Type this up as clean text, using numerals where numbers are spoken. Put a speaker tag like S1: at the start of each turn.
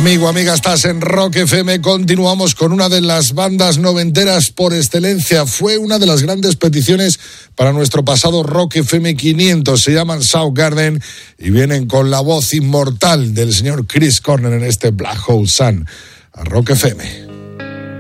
S1: Amigo, amiga, estás en Rock FM. Continuamos con una de las bandas noventeras por excelencia. Fue una de las grandes peticiones para nuestro pasado Rock FM 500. Se llaman Soundgarden y vienen con la voz inmortal del señor Chris Cornell en este Black Hole Sun. A Rock FM.